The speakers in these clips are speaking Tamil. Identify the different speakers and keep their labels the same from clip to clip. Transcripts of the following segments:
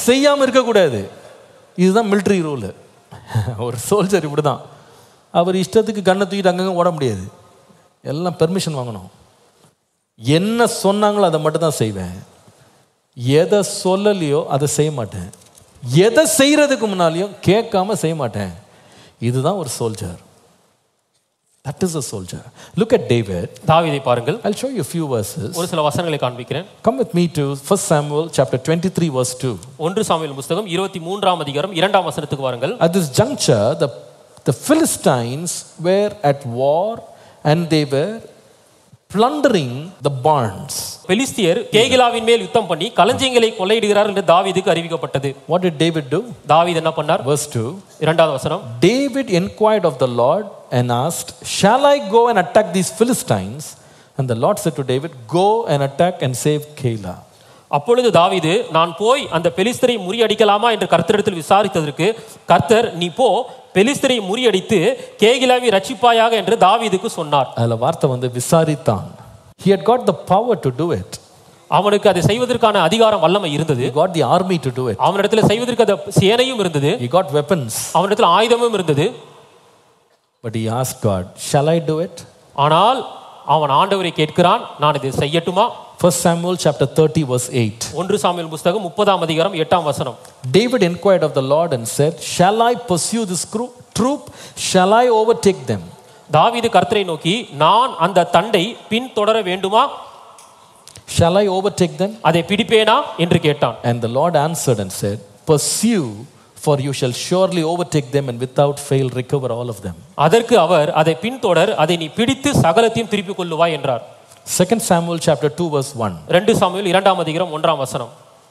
Speaker 1: செய்யாமல் இருக்கக்கூடாது. இதுதான் மிலிட்ரி ரூல். ஒரு சோல்ஜர் இப்படி தான். அவர் இஷ்டத்துக்கு கண்ணை தூக்கிட்டு அங்கங்கே ஓட முடியாது. எல்லாம் பெர்மிஷன் வாங்கணும். என்ன சொன்னாங்களோ அதை மட்டும் தான் செய்வேன். எதை சொல்லலையோ அதை செய்ய மாட்டேன். எதை செய்யறதுக்கு முன்னாலையும் கேட்காம செய்ய மாட்டேன். இதுதான் ஒரு soldier. That is a soldier. Look at David.
Speaker 2: தாவீதை பாருங்கள்.
Speaker 1: I'll show you a few verses.
Speaker 2: ஒரு சில வசனங்களை காண்பிக்கிறேன்.
Speaker 1: Come with me to 1 Samuel chapter 23 verse 2.
Speaker 2: 1 Samuel புத்தகம் 23ஆம் அதிகாரம் 2ஆம் வசனத்துக்கு வாருங்கள்.
Speaker 1: At this juncture the Philistines were at war and they were plundering the barns.
Speaker 2: பெலிஸ்தியர் கேகிலாவின் மேல் யுத்தம் பண்ணி களஞ்சியங்களை கொள்ளையிடுகிறார் என்று தாவீதுக்கு அறிவிக்கப்பட்டது.
Speaker 1: What did David do?
Speaker 2: தாவீது என்ன பண்ணார்?
Speaker 1: Verse 2.
Speaker 2: இரண்டாவது வசனம்.
Speaker 1: David inquired of the Lord and asked, shall I go and attack these Philistines? And the Lord said to David, go and attack and save Keilah.
Speaker 2: அப்பொழுது தாவீது, நான் போய் அந்த பெலிஸ்தரை முறியடிக்கலாமா என்று கர்த்தரிடத்தில் விசாரித்ததற்கு கர்த்தர், நீ போ, பெலிஸ்தரை முறியடித்து கேகிலாவை ரட்சிப்பாயாக என்று தாவீதுக்கு சொன்னார்.
Speaker 1: அதுல வார்த்தை வந்து விசாரித்தான். He had got the power to do it.
Speaker 2: அவனுக்கு அதை செய்வதற்கான அதிகாரம் வல்லமை இருந்தது.
Speaker 1: He got the army to do it.
Speaker 2: அவனிடத்தில் செய்வதற்கு அந்த சேனையும் இருந்தது.
Speaker 1: He got weapons.
Speaker 2: அவனிடத்தில் ஆயுதமும் இருந்தது.
Speaker 1: But he asked God, shall I do it?
Speaker 2: ஆனால் அவன் ஆண்டவரை கேட்கிறான், நான் இதை செய்யட்டுமா?
Speaker 1: 1 Samuel chapter 30 verse 8.
Speaker 2: 1 சாமுவேல் புத்தகம் 30ஆம் அதிகாரம் 8ஆம் வசனம்.
Speaker 1: David inquired of the Lord and said, shall I pursue this troop? Shall I overtake them?
Speaker 2: தாவீது கர்த்தரை நோக்கி, நான் அந்த தண்டை பின் தொடர வேண்டுமா?
Speaker 1: Shall I overtake them?
Speaker 2: அதை பிடிப்பேனா என்று கேட்டான்.
Speaker 1: And the Lord answered and said, pursue, for you shall surely overtake them and without fail recover all of them.
Speaker 2: அதற்கு அவர், அதை பின்தொடர், அதை நீ பிடித்து சகலத்தையும் திருப்பிக் கொள்ளுவாய் என்றார்.
Speaker 1: 2 Samuel chapter 2 verse 1.
Speaker 2: 2 சாமுவேல் 2ஆம் அதிகாரம் 1ஆம் வசனம்.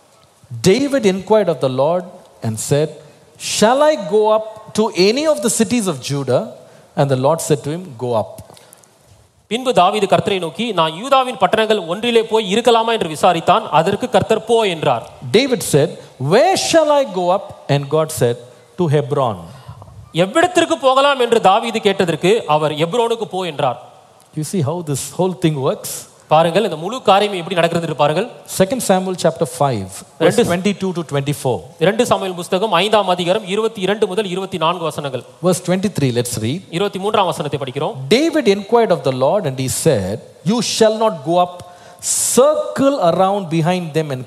Speaker 1: David inquired of the Lord and said, shall I go up to any of the cities of Judah? And the Lord said to him, go up.
Speaker 2: பின்பு தாவீது கர்த்தரை நோக்கி, நான் யூதாவின் பட்டணங்கள் ஒன்றிலே போய் இருக்கலாமா என்று விசாரித்தான். அதற்கு கர்த்தர் போ என்றார்.
Speaker 1: David said, where shall I go up? And God said, to Hebron.
Speaker 2: எவ்விடத்திற்கு போகலாம் என்று தாவீது கேட்டதற்கு அவர் எப்ரோனுக்கு போ என்றார்.
Speaker 1: You see how this whole thing works?
Speaker 2: பாருங்கள், இந்த முழு காரியம் எப்படி நடக்கிறது என்று பாருங்கள்.
Speaker 1: 2 Samuel chapter 5 verse 22 to 24.
Speaker 2: 2 Samuel புத்தகம் 5ஆம் அதிகாரம் 22 முதல் 24 வசனங்கள்.
Speaker 1: Verse 23, let's read.
Speaker 2: 23ஆம் வசனத்தை படிக்கிறோம்.
Speaker 1: David inquired of the Lord and he said, you shall not go up, circle around behind them and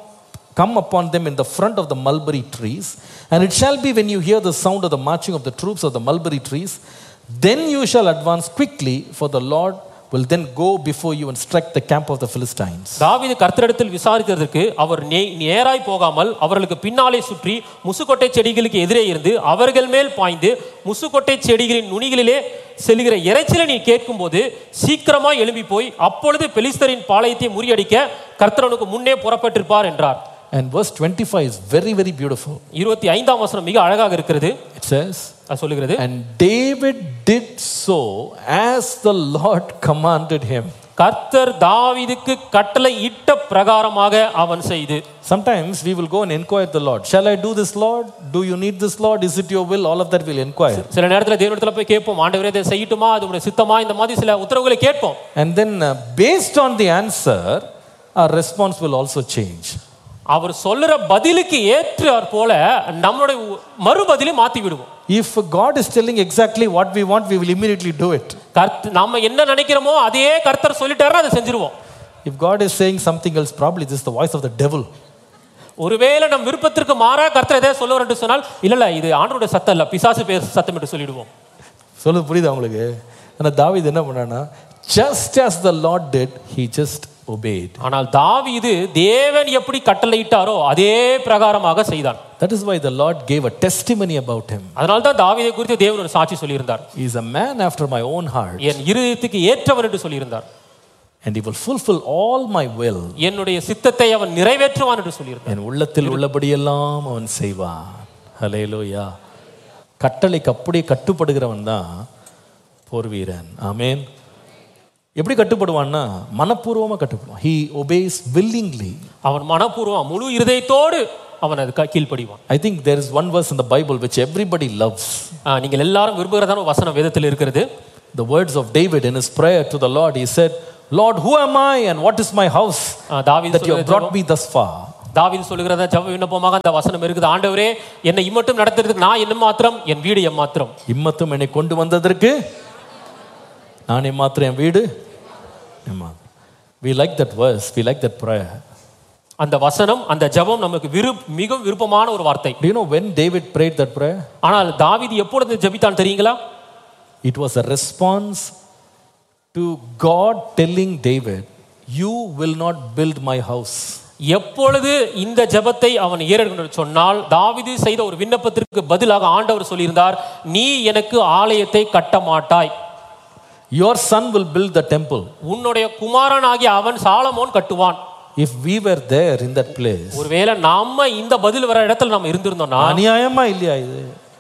Speaker 1: come upon them in the front of the mulberry trees. And it shall be when you hear the sound of the marching of the troops of the mulberry trees, then you shall advance quickly, for the Lord will then go before you and strike the camp of the Philistines.
Speaker 2: தாவீது கர்த்தரிடத்தில் விசாரித்ததற்கு அவர் நேராய் போகாமல் அவர்களுக்கு பின்னாலே சுற்றி முசுக்கொட்டை செடிகளுக்கு எதிரே இருந்து அவர்கள் மேல் பாய்ந்து முசுக்கொட்டை செடிகளின் நுனிகளிலே செல்கிற இறைச்சலை நீ கேட்கும்போது சீக்கிரமாய் எழும்பி போய் அப்பொழுது பெலிஸ்தரின் பாளையத்தை முறியடிக்க கர்த்தரனுக்கு முன்னே புறப்பட்டிருப்பார் என்றார்.
Speaker 1: And verse 25 is very, very beautiful.
Speaker 2: 25ஆம் வசனம் மிக அழகாக இருக்கிறது.
Speaker 1: It says,
Speaker 2: சொல்லுகிறது,
Speaker 1: and David did so as the Lord commanded him.
Speaker 2: கர்த்தர் தாவீதுக்கு கட்டளை இட்ட பிரகாரமாக அவன் செய்து.
Speaker 1: Sometimes we will go and inquire the Lord. Shall I do this, Lord? Do you need this, Lord? Is it your will? All of that we'll inquire.
Speaker 2: சில நேரத்துல தேவனிடத்துல போய் கேட்போம், ஆண்டவரே இதை செய்யட்டுமா, அது உம்முடைய சித்தமா, இந்த மாதிரி சில உத்தரவுகளை கேட்போம்.
Speaker 1: And then based on the answer, our response will also change.
Speaker 2: அவர் சொல்லுற பதிலுக்கு ஏற்றார் போல நம்மளுடைய மறுபதிலை மாத்தி விடுவோம்.
Speaker 1: If God is telling exactly what we want, we will immediately do it.
Speaker 2: நாம என்ன நினைக்கிறோமோ அதே கர்த்தர் சொல்லிட்டாருன்னா அதை செஞ்சிருவோம்.
Speaker 1: If God is saying something else, probably this is the voice of the devil.
Speaker 2: ஒருவேளை நம் விருப்பத்திற்கு மாறா கர்த்தர் எதை சொல்லுவார் என்று சொன்னால், இல்ல இது ஆண்டவருடைய சத்தம் இல்ல, பிசாசு சத்தம் என்று சொல்லிடுவோம்.
Speaker 1: சொல்லுது புரியுதா உங்களுக்கு? ஆனா தாவீது என்ன பண்ணானா, just as the Lord did, he just obeyed.
Speaker 2: ஆனால் தாவீது தேவன் எப்படி கட்டளையிட்டாரோ அதே பிரகாரமாக செய்தான்.
Speaker 1: That is why the Lord gave a testimony about him.
Speaker 2: அதனால தான் தாவீதை குறித்து தேவன் ஒரு சாட்சி சொல்லியிருந்தார்.
Speaker 1: He is a man after my own heart.
Speaker 2: என் இருதயத்துக்கு ஏற்றவர் என்று சொல்லியிருந்தார்.
Speaker 1: And he will fulfill all my will.
Speaker 2: என்னுடைய சித்தத்தை அவன் நிறைவேற்றுவான் என்று சொல்லியிருந்தார்.
Speaker 1: என் உள்ளத்தில் உள்ளபடியெல்லாம் அவன் செய்வான். ஹல்லேலூயா. கட்டளைக்கு அப்படியே கட்டுப்படுகிறவன் தான் போர் வீரன். ஆமென். எப்படி கட்டுப்படுவான்னா மனப்பூர்வமா கட்டுப்படுவான். He obeys willingly.
Speaker 2: அவன் மனப்பூர்வம் முழு இருதயத்தோடு அவன் அதுக்கு கீழ்ப்படிவான்.
Speaker 1: I think there is one verse in the Bible which everybody loves.
Speaker 2: நீங்கள் எல்லாரும் விரும்புகிறதான வசனம் வேதத்தில் இருக்கிறது.
Speaker 1: The words of David in his prayer to the Lord, he said, Lord, who am I and what is my house that you have brought me thus far?
Speaker 2: தாவீது சொல்லுகிறத ஜெப விண்ணப்பமாக அந்த வசனம் இருக்குது. ஆண்டவரே, என்னை இம்மட்டும் நடத்துறதுக்கு நான் என்ன மாத்திரம், என் வீடு எம்மாத்திரம்.
Speaker 1: இம்மட்டும் என்னை கொண்டு வந்ததற்கு நான் எம்மாத்திரம், என் வீடு எம்மாத்திரம். We like that verse, we like that prayer.
Speaker 2: அந்த வசனம், அந்த ஜெபம் நமக்கு மிகவும் விருப்பமான ஒரு வார்த்தை.
Speaker 1: Do you know when David prayed that prayer?
Speaker 2: ஆனால் தாவீது எப்பொழுது ஜெபித்தான் தெரியுங்களா?
Speaker 1: It was a response to God telling David, you will not build my house.
Speaker 2: எப்பொழுது இந்த ஜெபத்தை அவன் ஏறெடுக்க சொன்னால், தாவீது செய்த ஒரு விண்ணப்பத்திற்கு பதிலாக ஆண்டவர் சொல்லியிருந்தார், நீ எனக்கு ஆலயத்தை கட்ட மாட்டாய்.
Speaker 1: Your son will build the temple.
Speaker 2: உன்னுடைய குமாரனாகிய அவன் சாலமோன் கட்டுவான்.
Speaker 1: If we were there in that place,
Speaker 2: ஒருவேளை நாம இந்த பதில் வர இடத்துல நம்ம இருந்திருந்தோம்னா,
Speaker 1: அநியாயமா இல்லையா இது?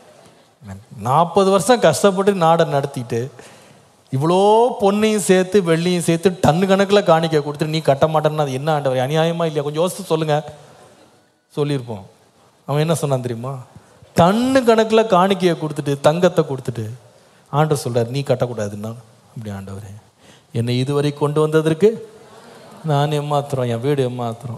Speaker 1: 40 வருஷம் கஷ்டப்பட்டு நாடை நடத்திட்டு இவ்வளோ பொண்ணையும் சேர்த்து வெள்ளியும் சேர்த்து டன்னு கணக்கில் காணிக்க கொடுத்துட்டு நீ கட்ட மாட்டேன்னா அது என்ன ஆண்டவர், அநியாயமா இல்லையா? கொஞ்சம் யோசித்து சொல்லுங்க. சொல்லியிருப்போம். அவன் என்ன சொன்னான் தெரியுமா? டன்னு கணக்கில் காணிக்கையை கொடுத்துட்டு தங்கத்தை கொடுத்துட்டு ஆண்டவர் சொல்றார், நீ கட்டக்கூடாதுன்னா. அப்படி ஆண்டவரே, என்னை இதுவரை கொண்டு வந்ததற்கு நான் எம்மாத்திரம், என் வீடு எம்மாத்திரம்.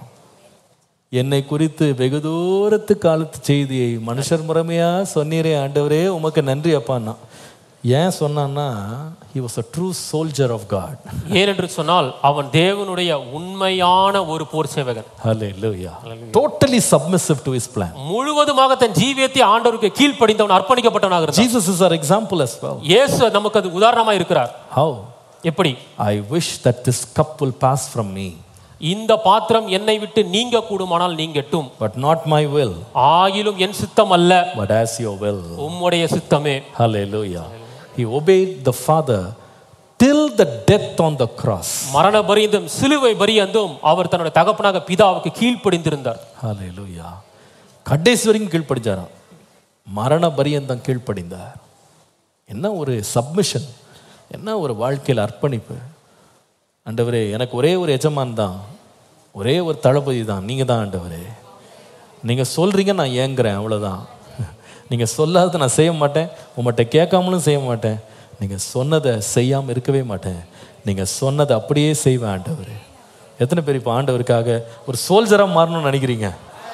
Speaker 1: என்னை குறித்து வெகு தூரத்து காலத்து செய்தியை மனுஷர் முறைமையா சொன்னீரே ஆண்டவரே, உமக்கு நன்றி அப்பான்னா. ஏன் சொன்னான்னா, he was a true soldier of God.
Speaker 2: ஏனென்று சொன்னால் அவன் தேவனுடைய உண்மையான ஒரு போர் சேவகன்.
Speaker 1: Hallelujah. Totally submissive to his plan.
Speaker 2: முழுவதுமாக தன் ஜீவியத்தை ஆண்டவருக்கு கீழ்ப்படிந்தவன், அர்ப்பணிக்கப்பட்டவனாக இருந்தான்.
Speaker 1: Jesus is our example as well.
Speaker 2: இயேசு நமக்கு அது உதாரணமாக இருக்கிறார்.
Speaker 1: How?
Speaker 2: எப்படி?
Speaker 1: I wish that this cup will pass from me.
Speaker 2: இந்த பாத்திரம் என்னை விட்டு நீங்க கூடுமானால் நீங்கட்டும்.
Speaker 1: But not my will.
Speaker 2: ஆகிலும் என் சித்தம் அல்ல,
Speaker 1: But as your will.
Speaker 2: உம்முடைய சித்தமே.
Speaker 1: Hallelujah. He obeyed the Father till the death on the cross.
Speaker 2: மரண பரியந்தம், சிலுவை பரியந்தம் அவர் தன்னுடைய தகப்பனாக பிதாவுக்கு கீழ்ப்படிந்திருந்தார்.
Speaker 1: Hallelujah. கடைசி வரைக்கும் கீழ்ப்படிஞ்சாராம். மரண பரியந்தம் கீழ்ப்படிந்தார். என்ன ஒரு சப்மிஷன், என்ன ஒரு வாழ்க்கையில் அர்ப்பணிப்பு. ஆண்டவரே, எனக்கு ஒரே ஒரு எஜமான் தான், ஒரே ஒரு தளபதி தான், நீங்கள் தான் ஆண்டவரே. நீங்கள் சொல்கிறீங்க, நான் ஏங்குறேன், அவ்வளோதான். நீங்கள் சொல்லாத நான் செய்ய மாட்டேன், உங்கள்கிட்ட கேட்காமலும் செய்ய மாட்டேன், நீங்கள் சொன்னதை செய்யாமல் இருக்கவே மாட்டேன், நீங்கள் சொன்னதை அப்படியே செய்வேன் ஆண்டவரே. எத்தனை பேர் இப்போ ஆண்டவருக்காக ஒரு சோல்ஜராக மாறணும்னு நினைக்கிறீங்க?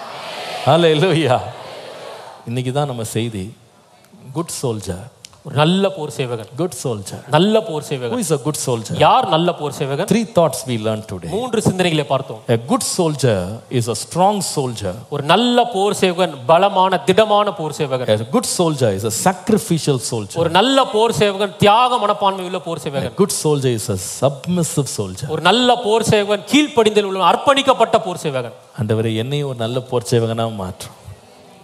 Speaker 1: ஹல்லேலூயா. இன்னைக்கு தான் நம்ம செய்தி. குட் சோல்ஜர்,
Speaker 2: ஒரு நல்ல போர் சேவகன்.
Speaker 1: குட் சோல்ஜர்,
Speaker 2: நல்ல போர் சேவகன்.
Speaker 1: Who is a good soldier?
Speaker 2: யார் நல்ல போர் சேவகன்?
Speaker 1: 3 thoughts we learned today.
Speaker 2: 3 சிந்தனைகளை பார்த்தோம்.
Speaker 1: A good soldier is a strong soldier.
Speaker 2: ஒரு நல்ல போர் சேவகன் பலமான திடமான போர் சேவகன்.
Speaker 1: A good soldier is a sacrificial soldier.
Speaker 2: ஒரு நல்ல போர் சேவகன் தியாக மனப்பான்மை உள்ள போர் சேவகன்.
Speaker 1: A good soldier is a submissive soldier.
Speaker 2: ஒரு நல்ல போர் சேவகன் கீழ்ப்படிதல் உள்ள அர்ப்பணிக்கப்பட்ட போர் சேவகன்.
Speaker 1: ஆண்டவரே, என்னையும் ஒரு நல்ல போர் சேவகனா மாற்றும்.